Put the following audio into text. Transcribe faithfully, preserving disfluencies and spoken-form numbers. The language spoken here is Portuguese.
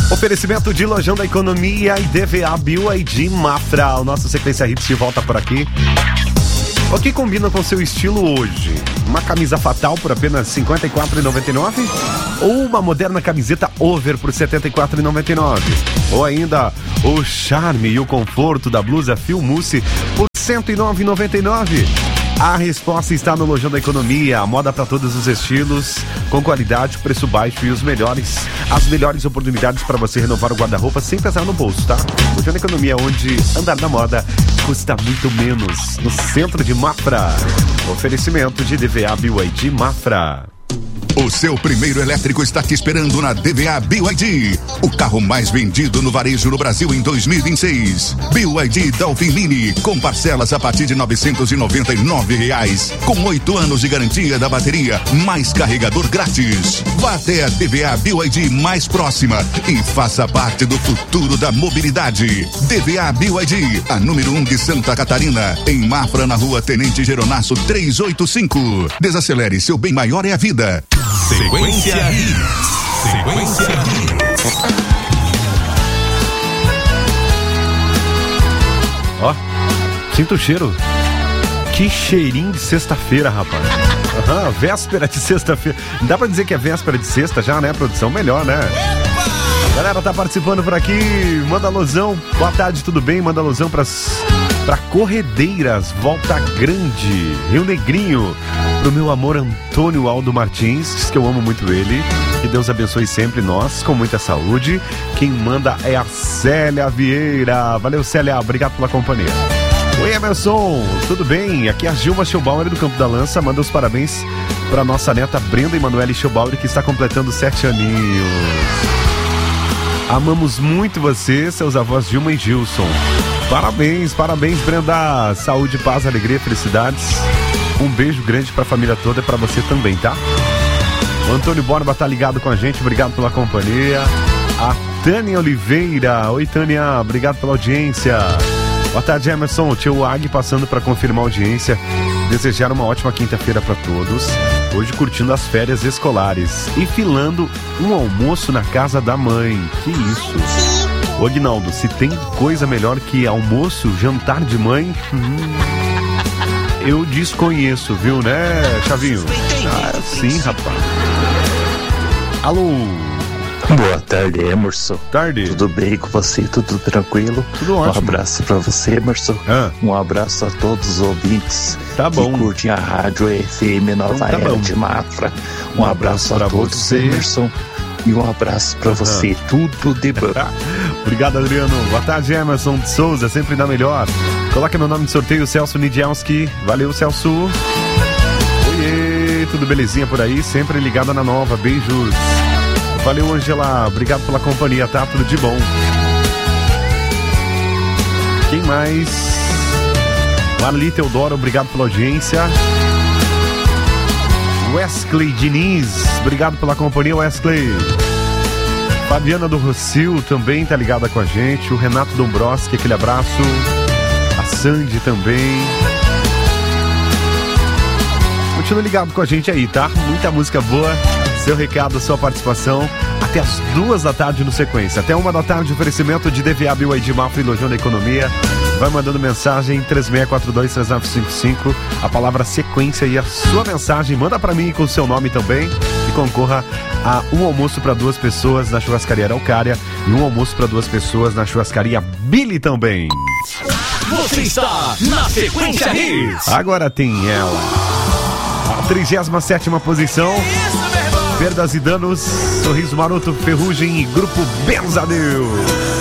Oferecimento de Lojão da Economia e D V A B Y D Mafra. O nosso Sequência Hits de volta por aqui. O que combina com seu estilo hoje? Uma camisa fatal por apenas cinquenta e quatro reais e noventa e nove centavos? Ou uma moderna camiseta over por setenta e quatro reais e noventa e nove centavos? Ou ainda o charme e o conforto da blusa Fil Mousse por cento e nove reais e noventa e nove centavos? A resposta está no Lojão da Economia, a moda para todos os estilos, com qualidade, preço baixo e os melhores, as melhores oportunidades para você renovar o guarda-roupa sem pesar no bolso, tá? Lojão da Economia, onde andar na moda custa muito menos, no centro de Mafra. Oferecimento de D V A B Y D Mafra. O seu primeiro elétrico está te esperando na D V A B Y D. O carro mais vendido no varejo no Brasil em dois mil e vinte e seis. B Y D Dolphin Mini, com parcelas a partir de novecentos e noventa e nove reais. Com oito anos de garantia da bateria, mais carregador grátis. Vá até a D V A B Y D mais próxima e faça parte do futuro da mobilidade. D V A B Y D, a número um de Santa Catarina, em Mafra, na rua Tenente Geronasso trezentos e oitenta e cinco. Desacelere, seu bem maior é a vida. Sequência Hits. Sequência Hits. Ó, sinto o cheiro. Que cheirinho de sexta-feira, rapaz. Aham, véspera de sexta-feira. Dá pra dizer que é véspera de sexta já, né, produção? Melhor, né? Galera, tá participando por aqui. Manda alusão. Boa tarde, tudo bem? Manda alusão pras, pra Corredeiras, Volta Grande, Rio Negrinho. Pro meu amor Antônio Aldo Martins, diz que eu amo muito ele. Que Deus abençoe sempre nós, com muita saúde. Quem manda é a Célia Vieira. Valeu, Célia, obrigado pela companhia. Oi, Emerson, tudo bem? Aqui é a Gilma Schubauer do Campo da Lança. Manda os parabéns pra nossa neta Brenda Emanuele Schubauer, que está completando sete aninhos. Amamos muito você, seus avós Gilma e Gilson. Parabéns, parabéns, Brenda. Saúde, paz, alegria, felicidades. Um beijo grande pra família toda e pra você também, tá? O Antônio Borba tá ligado com a gente, obrigado pela companhia. A Tânia Oliveira, oi Tânia, obrigado pela audiência. Boa tarde, Emerson, o tio Ag passando pra confirmar a audiência. Desejar uma ótima quinta-feira pra todos. Hoje curtindo as férias escolares e filando um almoço na casa da mãe. Que isso? Ô Aguinaldo, se tem coisa melhor que almoço, jantar de mãe... Hum... Eu desconheço, viu, né, Chavinho? Ah, sim, rapaz. Alô? Boa tarde, Emerson. Tarde. Tudo bem com você? Tudo tranquilo? Tudo ótimo. Um abraço pra você, Emerson. Ah. Um abraço a todos os ouvintes tá bom. que curtem a rádio F M Nova então, tá Era bom. de Mafra. Um, Um abraço, abraço a todos, você. Emerson. E um abraço pra você. Ah. Tudo de bom. Obrigado, Adriano. Boa tarde, Emerson de Souza, sempre dá melhor. Coloca meu nome de sorteio, Celso Nidielski. Valeu, Celso. Oiê, tudo belezinha por aí? Sempre ligada na nova. Beijos. Valeu, Angela. Obrigado pela companhia, tá? Tudo de bom. Quem mais? Marli Teodoro, obrigado pela audiência. Wesley Diniz, obrigado pela companhia, Wesley. Fabiana do Rocio também tá ligada com a gente. O Renato Dombrowski, aquele abraço. A Sandy também. Continua ligado com a gente aí, tá? Muita música boa. Seu recado, sua participação. Até as duas da tarde no Sequência. Até uma da tarde, oferecimento de D V A B Y D Mafra e Lojão da Economia. Vai mandando mensagem três seis quatro dois, três nove cinco cinco, a palavra Sequência e a sua mensagem. Manda pra mim com o seu nome também e concorra a um almoço para duas pessoas na churrascaria Araucária e um almoço para duas pessoas na churrascaria Billy também. Você está na Sequência Hits. Agora tem ela, a trigésima sétima posição. Perdas e danos, Sorriso Maroto, Ferrugem e Grupo Benzadeu.